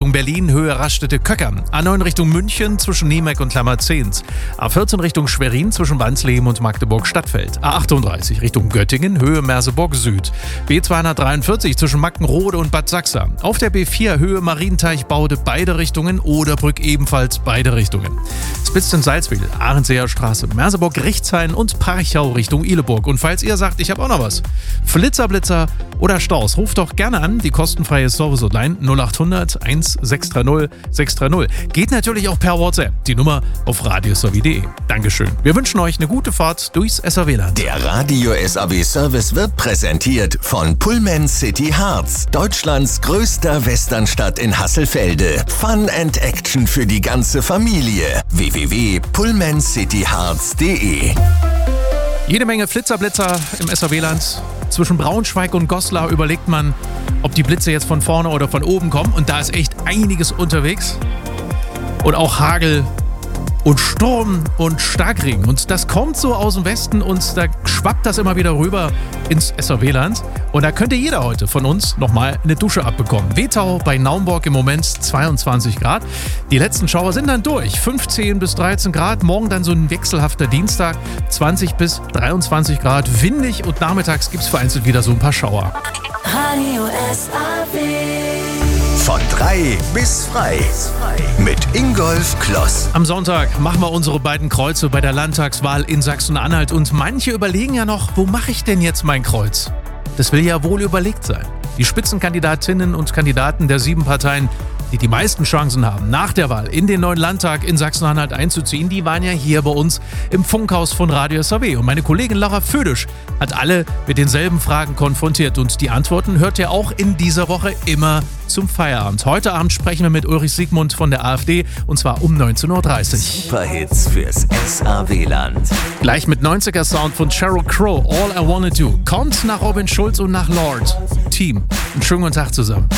Richtung Berlin, Höhe Raststätte-Köckern. A9 Richtung München zwischen Niemek und Klammerzehns. A14 Richtung Schwerin zwischen Wansleben und Magdeburg-Stadtfeld. A38 Richtung Göttingen, Höhe Merseburg Süd. B243 zwischen Mackenrode und Bad Sachsa. Auf der B4 Höhe Marienteich-Baude beide Richtungen, Oderbrück ebenfalls beide Richtungen. Spitz-Salzwedel, Ahrenseer Straße, Merseburg-Richtshain und Parchau Richtung Ihleburg. Und falls ihr sagt, ich habe auch noch was, Flitzer, oder Staus, ruft doch gerne an, die kostenfreie Service-Hotline 0800 1630 630. Geht natürlich auch per WhatsApp, die Nummer auf radiosavi.de. Dankeschön. Wir wünschen euch eine gute Fahrt durchs SAW-Land. Der Radio SAW Service wird präsentiert von Pullman City Harz, Deutschlands größter Westernstadt in Hasselfelde. Fun and Action für die ganze Familie. www.pullmancityharz.de. Jede Menge Flitzerblitzer im SAW-Land. Zwischen Braunschweig und Goslar überlegt man, ob die Blitze jetzt von vorne oder von oben kommen. Und da ist echt einiges unterwegs. Und auch Hagel und Sturm und Starkregen. Und das kommt so aus dem Westen und da schwappt das immer wieder rüber ins SAW-Land. Und da könnte jeder heute von uns nochmal eine Dusche abbekommen. Wetau bei Naumburg im Moment 22 Grad. Die letzten Schauer sind dann durch. 15 bis 13 Grad. Morgen dann so ein wechselhafter Dienstag. 20 bis 23 Grad. Windig und nachmittags gibt es vereinzelt wieder so ein paar Schauer. Radio SAW. Von 3 bis frei. Mit Ingolf Kloss. Am Sonntag machen wir unsere beiden Kreuze bei der Landtagswahl in Sachsen-Anhalt. Und manche überlegen ja noch, wo mache ich denn jetzt mein Kreuz? Das will ja wohl überlegt sein. Die Spitzenkandidatinnen und Kandidaten der 7 Parteien, die die meisten Chancen haben, nach der Wahl in den neuen Landtag in Sachsen-Anhalt einzuziehen, die waren ja hier bei uns im Funkhaus von Radio SAW. Und meine Kollegin Laura Födisch hat alle mit denselben Fragen konfrontiert. Und die Antworten hört ihr auch in dieser Woche immer zum Feierabend. Heute Abend sprechen wir mit Ulrich Siegmund von der AfD und zwar um 19.30 Uhr. Superhits fürs SAW-Land. Gleich mit 90er Sound von Sheryl Crow, All I Wanna Do. Kommt nach Robin Schulz und nach Lord. Team, einen schönen guten Tag zusammen.